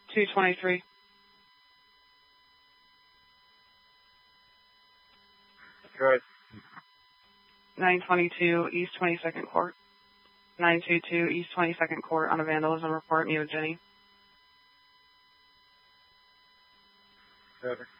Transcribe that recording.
223. Right. 922 East 22nd Court. 922 East 22nd Court on a vandalism report. Meet with Jenny. Over.